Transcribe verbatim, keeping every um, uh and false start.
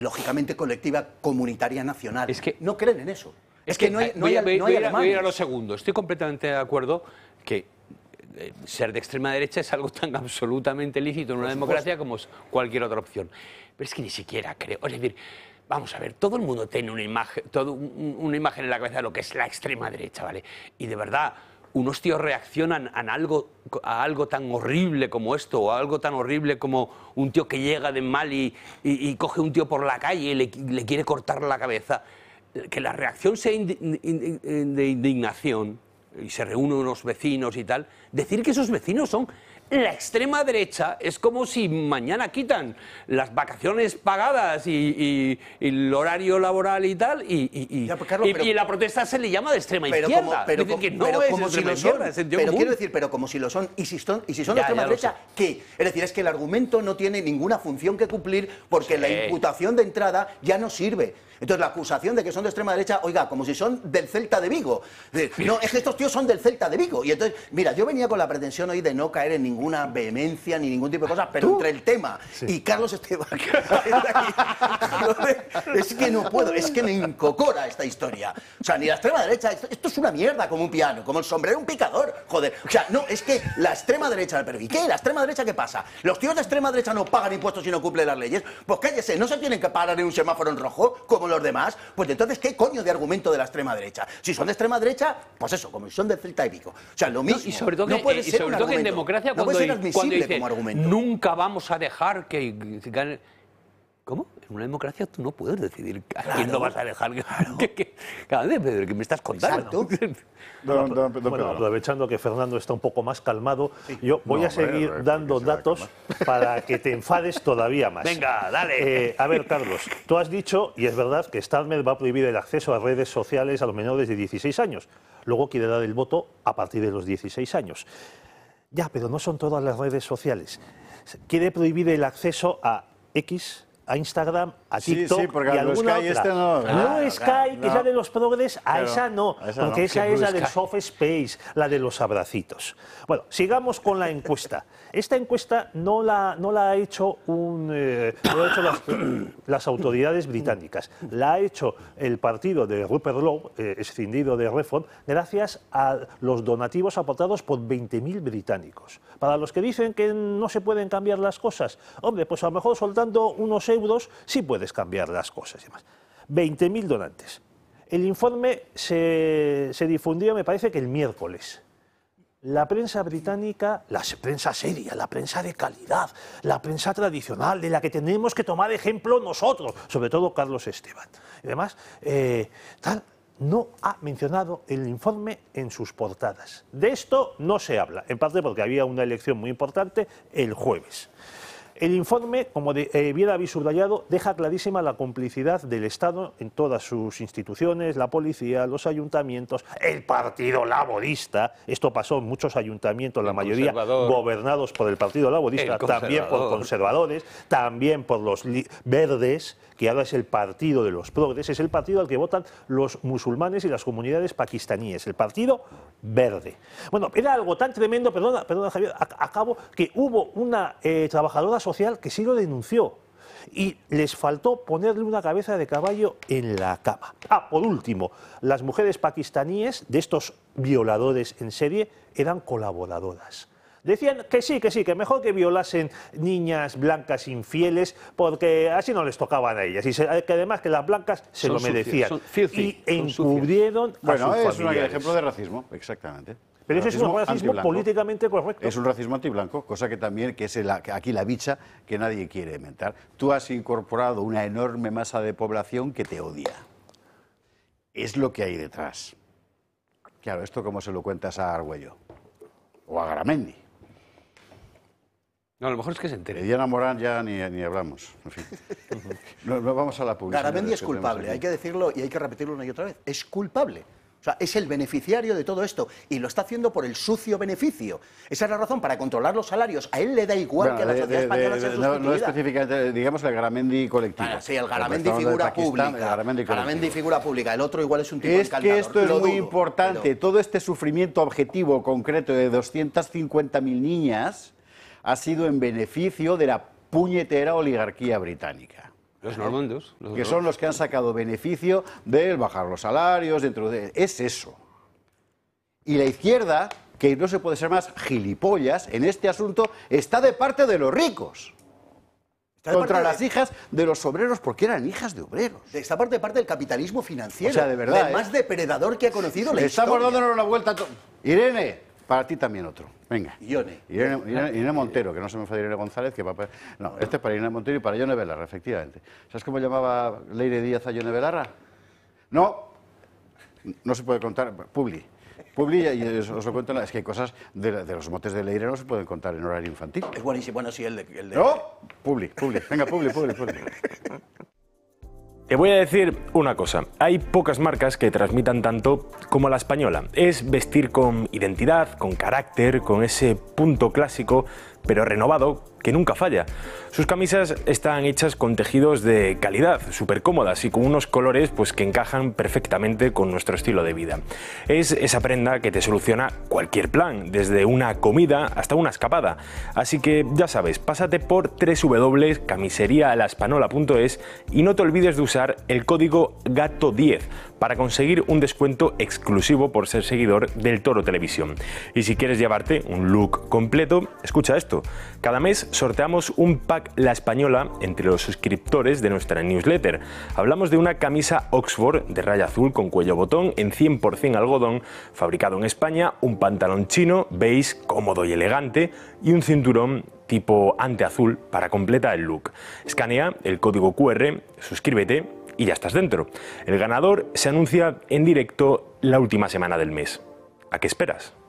lógicamente colectiva, comunitaria, nacional. Es que, no creen en eso. Es, es que, que no hay, no voy, hay, voy, no hay voy, voy a ir a lo segundo. Estoy completamente de acuerdo que eh, ser de extrema derecha es algo tan absolutamente lícito en una democracia como cualquier otra opción. Pero es que ni siquiera creo. Es decir, vamos a ver, todo el mundo tiene una imagen, todo un, una imagen en la cabeza de lo que es la extrema derecha, ¿vale? Y de verdad, unos tíos reaccionan a algo, a algo tan horrible como esto, o a algo tan horrible como un tío que llega de Mali y, y coge un tío por la calle y le, le quiere cortar la cabeza. Que la reacción sea indi, de indignación, y se reúnen unos vecinos y tal, decir que esos vecinos son la extrema derecha es como si mañana quitan las vacaciones pagadas y, y, y el horario laboral y tal, y, y, ya, pues, Carlos, y, pero, y la protesta se le llama de extrema pero izquierda. Como, pero, es decir, que no pero es como extrema si lo izquierda, son, es pero común. quiero decir, pero como si lo son, y si son, y si son ya, de extrema derecha, ¿qué? Es decir, es que el argumento no tiene ninguna función que cumplir porque sí. La imputación de entrada ya no sirve. Entonces, la acusación de que son de extrema derecha, oiga, como si son del Celta de Vigo. No, es que estos tíos son del Celta de Vigo. Y entonces, mira, yo venía con la pretensión hoy de no caer en ninguna vehemencia ni ningún tipo de cosas, pero ¿tú? Entre el tema sí. y Carlos Esteban, es que no puedo, es que me encocora esta historia. O sea, ni la extrema derecha, esto, esto es una mierda como un piano, como el sombrero un picador, joder. O sea, no, es que la extrema derecha, pero ¿y qué? ¿La extrema derecha qué pasa? ¿Los tíos de extrema derecha no pagan impuestos y no cumplen las leyes? Pues cállese, ¿no se tienen que parar en un semáforo en rojo como los demás? Pues entonces, ¿qué coño de argumento de la extrema derecha? Si son de extrema derecha, pues eso, como si son del Celta y Vigo. O sea, lo mismo. No, y sobre todo, no que, puede y ser sobre un todo que en argumento. democracia, no cuando, puede ser admisible cuando dice, como argumento. Nunca vamos a dejar que gane... ¿Cómo? En una democracia tú no puedes decidir a claro, quién no vas a dejar que... Claro. que, que, que, que me estás contando. No, no, no, bueno, aprovechando que Fernando está un poco más calmado, sí. yo voy no, a seguir hombre, dando datos para que te enfades todavía más. Venga, dale. Eh, a ver, Carlos, tú has dicho, y es verdad, que STARMED va a prohibir el acceso a redes sociales a los menores de dieciséis años. Luego quiere dar el voto a partir de los dieciséis años. Ya, pero no son todas las redes sociales. Quiere prohibir el acceso a X, a Instagram, a TikTok sí, sí, porque y a alguna Sky otra. Este no, no no, Sky, no, que es la de los progres, a claro, esa no, a esa porque no. esa es la del soft space, la de los abracitos. Bueno, sigamos con la encuesta. Esta encuesta no la, no la ha hecho, un, eh, lo ha hecho las, las autoridades británicas, la ha hecho el partido de Rupert Lowe, eh, escindido de Reform, gracias a los donativos aportados por veinte mil británicos. Para los que dicen que no se pueden cambiar las cosas, hombre, pues a lo mejor soltando unos euros sí puedes cambiar las cosas y demás. veinte mil donantes. El informe se, se difundió, me parece que el miércoles. La prensa británica, la prensa seria, la prensa de calidad, la prensa tradicional, de la que tenemos que tomar ejemplo nosotros, sobre todo Carlos Esteban. Y además, eh, tal, no ha mencionado el informe en sus portadas. De esto no se habla, en parte porque había una elección muy importante el jueves. El informe, como de, eh, bien habéis subrayado, deja clarísima la complicidad del Estado en todas sus instituciones, la policía, los ayuntamientos, el Partido Laborista. Esto pasó en muchos ayuntamientos, la mayoría gobernados por el Partido Laborista, también por conservadores, también por los verdes, que ahora es el partido de los progres, es el partido al que votan los musulmanes y las comunidades pakistaníes, el Partido Verde. Bueno, era algo tan tremendo, perdona, perdona Javier, acabo, que hubo una eh, trabajadora social que sí lo denunció y les faltó ponerle una cabeza de caballo en la cama. Ah, por último, las mujeres pakistaníes de estos violadores en serie eran colaboradoras. Decían que sí, que sí, que mejor que violasen niñas blancas infieles porque así no les tocaban a ellas y se, que además que las blancas se son lo merecían sucias, son filthy, y encubrieron a bueno, sus es un ejemplo de racismo, exactamente. Pero eso es un racismo políticamente correcto. Es un racismo antiblanco, cosa que también que es el, aquí la bicha que nadie quiere inventar. Tú has incorporado una enorme masa de población que te odia. Es lo que hay detrás. Claro, ¿esto cómo se lo cuentas a Argüello? O a Garamendi. No, a lo mejor es que se entere. De Diana Morán ya ni, ni hablamos. En fin. No, no vamos a la publicidad. Garamendi es culpable, hay que decirlo y hay que repetirlo una y otra vez. Es culpable. O sea, es el beneficiario de todo esto y lo está haciendo por el sucio beneficio. Esa es la razón, para controlar los salarios. A él le da igual bueno, que a la sociedad de, española sea sustituida. No, no específicamente, digamos el Garamendi colectivo. Ah, sí, el Garamendi figura Pakistán, pública. El Garamendi, Garamendi figura pública. El otro igual es un tipo Es encantador. que esto es lo muy dudo, importante. pero... Todo este sufrimiento objetivo concreto de doscientas cincuenta mil niñas ha sido en beneficio de la puñetera oligarquía británica. Los normandos. Los que son los que han sacado beneficio del bajar los salarios, dentro de... Es eso. Y la izquierda, que no se puede ser más gilipollas en este asunto, está de parte de los ricos. Está de Contra parte las de- hijas de los obreros, porque eran hijas de obreros. Esta parte de parte del capitalismo financiero. O sea, de verdad, del ¿eh? más depredador que ha conocido la Estamos historia. dándonos una vuelta. a to- Irene, para ti también otro. Venga. Ione. Irene, Irene- Irene Montero, que no se me fue Irene González, que va para... No, este es para Irene Montero y para Ione Belarra, efectivamente. ¿Sabes cómo llamaba Leire Díaz a Ione Belarra? No, no se puede contar. Publi. Publi, y os, os lo cuento, es que hay cosas de, de los motes de Leire no se pueden contar en horario infantil. Es buenísimo. Bueno, sí, el de... El de No, Publi, Publi. Venga, Publi, Publi, Publi. Te voy a decir una cosa, hay pocas marcas que transmitan tanto como la española. Es vestir con identidad, con carácter, con ese punto clásico, pero renovado, que nunca falla. Sus camisas están hechas con tejidos de calidad, súper cómodas y con unos colores pues, que encajan perfectamente con nuestro estilo de vida. Es esa prenda que te soluciona cualquier plan, desde una comida hasta una escapada. Así que ya sabes, pásate por doble u doble u doble u punto camiseria a la espanola punto es y no te olvides de usar el código gato diez para conseguir un descuento exclusivo por ser seguidor del Toro Televisión. Y si quieres llevarte un look completo, escucha esto. Cada mes sorteamos un pack La Española entre los suscriptores de nuestra newsletter. Hablamos de una camisa Oxford de raya azul con cuello botón en cien por cien algodón, fabricado en España, un pantalón chino, beige, cómodo y elegante, y un cinturón tipo anteazul para completar el look. Escanea el código cu erre, suscríbete y ya estás dentro. El ganador se anuncia en directo la última semana del mes. ¿A qué esperas?